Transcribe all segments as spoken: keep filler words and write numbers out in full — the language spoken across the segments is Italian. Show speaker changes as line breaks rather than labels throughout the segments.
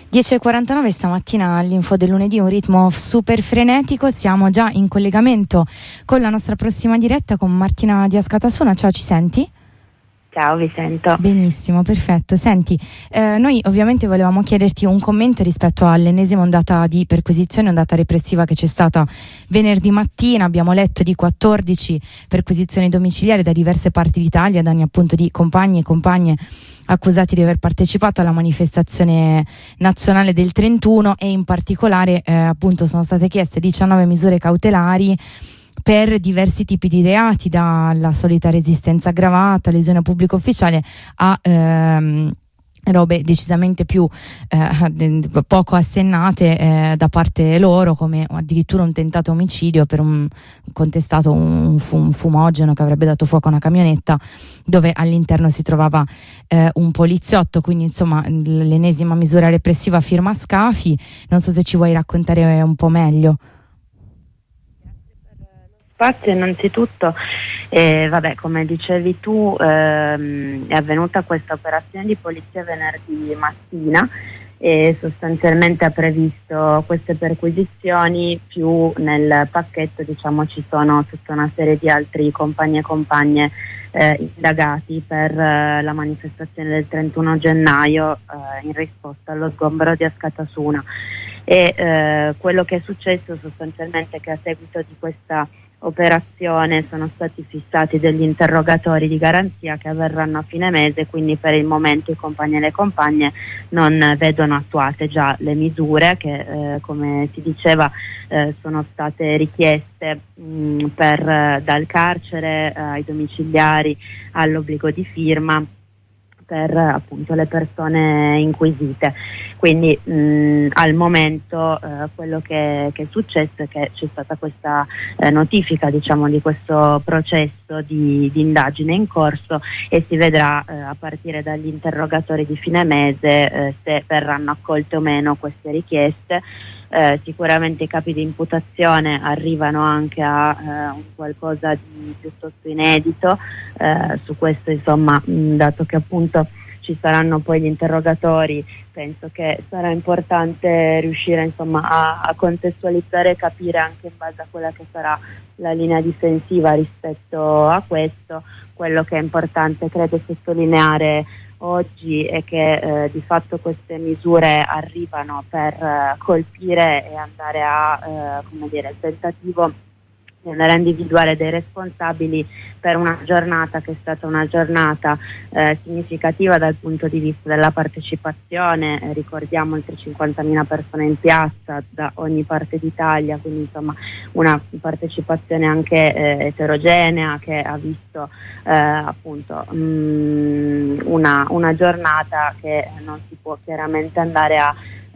dieci e quarantanove stamattina all'Info del lunedì, un ritmo super frenetico. Siamo già in collegamento con la nostra prossima diretta con Martina di Ascatasuna. Ciao, ci senti?
Ciao, vi sento.
Benissimo, perfetto. Senti, eh, noi ovviamente volevamo chiederti un commento rispetto all'ennesima ondata di perquisizione, ondata repressiva che c'è stata venerdì mattina. Abbiamo letto di quattordici perquisizioni domiciliari da diverse parti d'Italia, danni appunto di compagni e compagne accusati di aver partecipato alla manifestazione nazionale del trentuno, e in particolare eh, appunto sono state chieste diciannove misure cautelari per diversi tipi di reati, dalla solita resistenza aggravata, lesione pubblico ufficiale, a ehm, robe decisamente più eh, poco assennate eh, da parte loro, come addirittura un tentato omicidio per un contestato un, un fumogeno che avrebbe dato fuoco a una camionetta dove all'interno si trovava eh, un poliziotto. Quindi insomma l'ennesima misura repressiva firma Scafi. Non so se ci vuoi raccontare un po' meglio.
Spazio innanzitutto, eh, vabbè, come dicevi tu, ehm, è avvenuta questa operazione di polizia venerdì mattina e sostanzialmente ha previsto queste perquisizioni, più nel pacchetto diciamo ci sono tutta una serie di altri compagni e compagne eh, indagati per eh, la manifestazione del trentuno gennaio eh, in risposta allo sgombero di Ascatasuna. E eh, quello che è successo sostanzialmente è che a seguito di questa operazione sono stati fissati degli interrogatori di garanzia che avverranno a fine mese, quindi per il momento i compagni e le compagne non vedono attuate già le misure che eh, come si diceva eh, sono state richieste mh, per eh, dal carcere eh, ai domiciliari all'obbligo di firma per appunto le persone inquisite. Quindi mh, al momento eh, quello che, che è successo è che c'è stata questa eh, notifica diciamo di questo processo di, di indagine in corso, e si vedrà eh, a partire dagli interrogatori di fine mese eh, se verranno accolte o meno queste richieste. Eh, sicuramente i capi di imputazione arrivano anche a eh, un qualcosa di piuttosto inedito, eh, su questo insomma mh, dato che appunto ci saranno poi gli interrogatori, penso che sarà importante riuscire insomma a, a contestualizzare e capire anche in base a quella che sarà la linea difensiva rispetto a questo. Quello che è importante credo sottolineare oggi è che eh, di fatto queste misure arrivano per eh, colpire e andare a eh, come dire, il tentativo di andare a individuare dei responsabili per una giornata che è stata una giornata eh, significativa dal punto di vista della partecipazione. Eh, ricordiamo oltre cinquantamila persone in piazza da ogni parte d'Italia, quindi insomma una partecipazione anche eh, eterogenea, che ha visto eh, appunto mh, una, una giornata che non si può chiaramente andare a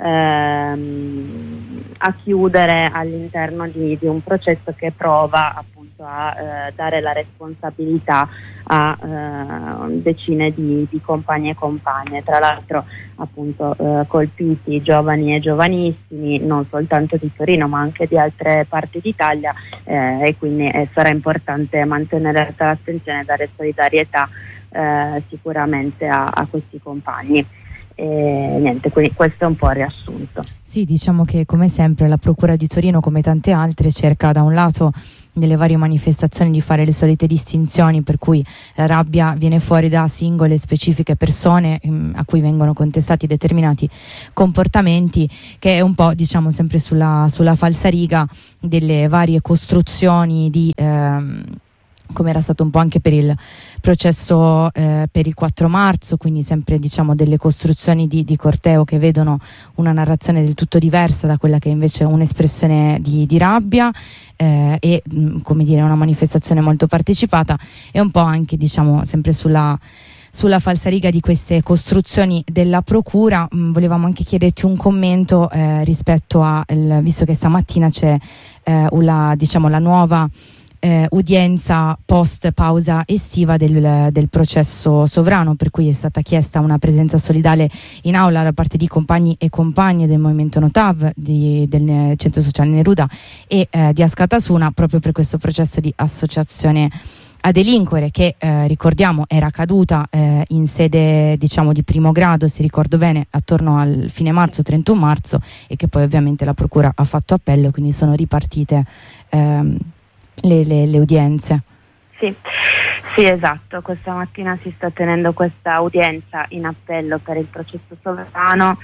Ehm, a chiudere all'interno di, di un processo che prova appunto a eh, dare la responsabilità a eh, decine di, di compagni e compagne, tra l'altro appunto eh, colpiti giovani e giovanissimi, non soltanto di Torino ma anche di altre parti d'Italia, eh, e quindi eh, sarà importante mantenere alta l'attenzione e dare solidarietà eh, sicuramente a, a questi compagni. E niente, quindi questo è un po' il riassunto.
Sì, diciamo che come sempre la Procura di Torino, come tante altre, cerca da un lato nelle varie manifestazioni di fare le solite distinzioni, per cui la rabbia viene fuori da singole specifiche persone mh, a cui vengono contestati determinati comportamenti, che è un po' diciamo sempre sulla, sulla falsariga delle varie costruzioni di ehm, come era stato un po' anche per il processo eh, per il quattro marzo, quindi sempre diciamo delle costruzioni di, di corteo che vedono una narrazione del tutto diversa da quella che è invece un'espressione di, di rabbia eh, e mh, come dire una manifestazione molto partecipata, e un po' anche diciamo sempre sulla sulla falsariga di queste costruzioni della procura. Mh, volevamo anche chiederti un commento eh, rispetto a il, visto che stamattina c'è eh, una, diciamo la nuova Eh, udienza post pausa estiva del, del processo Sovrano, per cui è stata chiesta una presenza solidale in aula da parte di compagni e compagne del movimento Notav, di, del Centro Sociale Neruda e eh, di Ascatasuna, proprio per questo processo di associazione a delinquere, che eh, ricordiamo era caduta eh, in sede, diciamo, di primo grado, se ricordo bene, attorno al fine marzo, trentuno marzo, e che poi ovviamente la procura ha fatto appello, quindi sono ripartite ehm, le, le, le udienze.
Sì. Sì, esatto, questa mattina si sta tenendo questa udienza in appello per il processo Sovrano,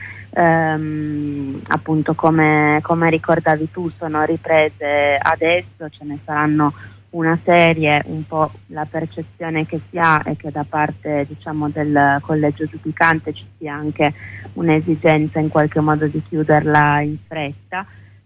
ehm, appunto come, come ricordavi tu sono riprese adesso, ce ne saranno una serie. Un po' la percezione che si ha è che da parte, diciamo, del collegio giudicante ci sia anche un'esigenza in qualche modo di chiuderla in fretta.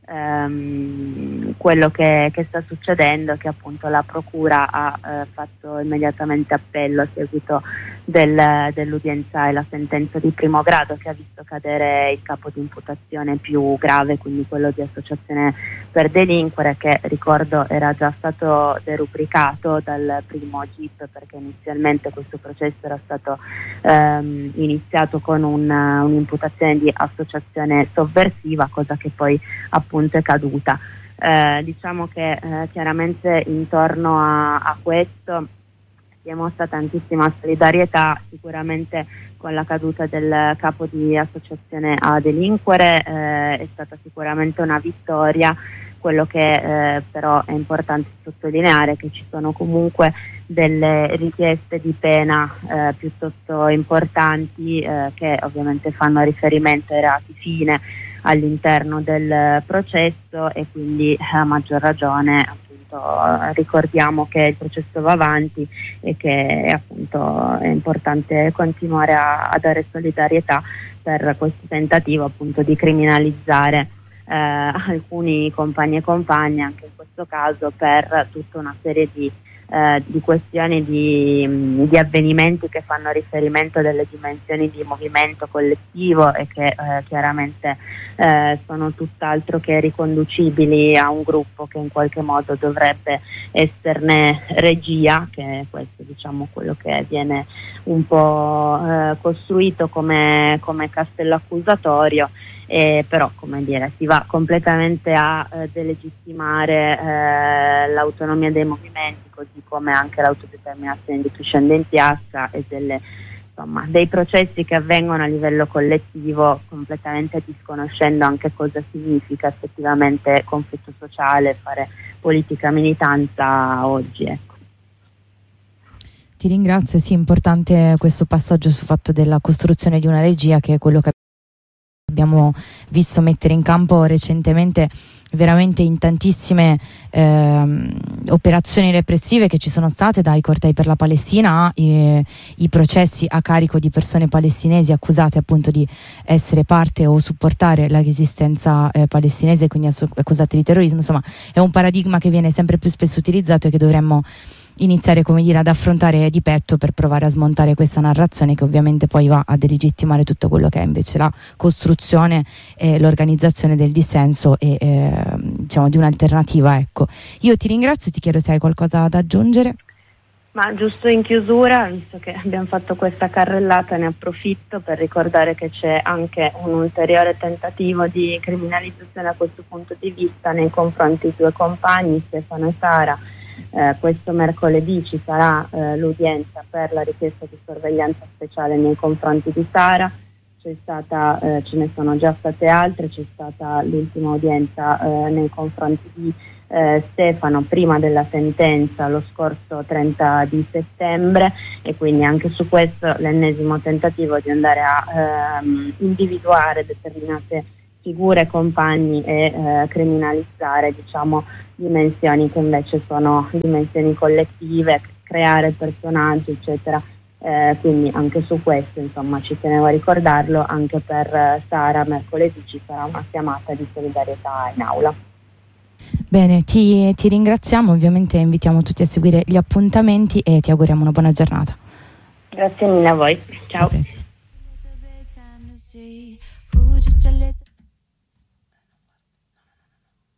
Um, quello che, che sta succedendo è che appunto la procura ha eh, fatto immediatamente appello a seguito del, dell'udienza e la sentenza di primo grado, che ha visto cadere il capo di imputazione più grave, quindi quello di associazione per delinquere, che ricordo era già stato derubricato dal primo G I P, perché inizialmente questo processo era stato ehm, iniziato con un, un'imputazione di associazione sovversiva, cosa che poi appunto è caduta. Eh, diciamo che eh, chiaramente intorno a, a questo si è mossa tantissima solidarietà, sicuramente con la caduta del capo di associazione a delinquere eh, è stata sicuramente una vittoria. Quello che eh, però è importante sottolineare è che ci sono comunque delle richieste di pena eh, piuttosto importanti eh, che ovviamente fanno riferimento ai reati fine all'interno del processo, e quindi a maggior ragione appunto ricordiamo che il processo va avanti e che appunto è importante continuare a, a dare solidarietà per questo tentativo appunto di criminalizzare eh, alcuni compagni e compagne, anche in questo caso per tutta una serie di Eh, di questioni di, di avvenimenti che fanno riferimento a delle dimensioni di movimento collettivo e che eh, chiaramente eh, sono tutt'altro che riconducibili a un gruppo che in qualche modo dovrebbe esserne regia, che è questo, diciamo, quello che viene un po' eh, costruito come, come castello accusatorio. Eh, però, come dire, si va completamente a eh, delegittimare eh, l'autonomia dei movimenti, così come anche l'autodeterminazione di chi scende in piazza e delle, insomma, dei processi che avvengono a livello collettivo, completamente disconoscendo anche cosa significa effettivamente conflitto sociale, fare politica militanza oggi, ecco.
Ti ringrazio, sì, importante questo passaggio sul fatto della costruzione di una regia, che è quello che abbiamo visto mettere in campo recentemente veramente in tantissime ehm, operazioni repressive che ci sono state, dai cortei per la Palestina ai i processi a carico di persone palestinesi accusate appunto di essere parte o supportare la resistenza eh, palestinese, quindi accusate di terrorismo. Insomma, è un paradigma che viene sempre più spesso utilizzato e che dovremmo iniziare, come dire, ad affrontare di petto per provare a smontare questa narrazione, che ovviamente poi va a delegittimare tutto quello che è invece la costruzione e l'organizzazione del dissenso e eh, diciamo di un'alternativa, ecco. Io ti ringrazio e ti chiedo se hai qualcosa da aggiungere.
Ma giusto in chiusura, visto che abbiamo fatto questa carrellata, ne approfitto per ricordare che c'è anche un ulteriore tentativo di criminalizzazione a questo punto di vista nei confronti dei due compagni, Stefano e Sara. Eh, questo mercoledì ci sarà eh, l'udienza per la richiesta di sorveglianza speciale nei confronti di Sara. C'è stata, eh, ce ne sono già state altre, c'è stata l'ultima udienza eh, nei confronti di eh, Stefano prima della sentenza lo scorso trenta di settembre, e quindi anche su questo l'ennesimo tentativo di andare a ehm, individuare determinate figure, compagni e eh, criminalizzare, diciamo, dimensioni che invece sono dimensioni collettive, creare personaggi, eccetera. Eh, quindi anche su questo, insomma, ci tenevo a ricordarlo. Anche per eh, Sara mercoledì ci sarà una chiamata di solidarietà in aula.
Bene, ti, ti ringraziamo, ovviamente invitiamo tutti a seguire gli appuntamenti e ti auguriamo una buona giornata.
Grazie mille a voi, ciao.
A presto.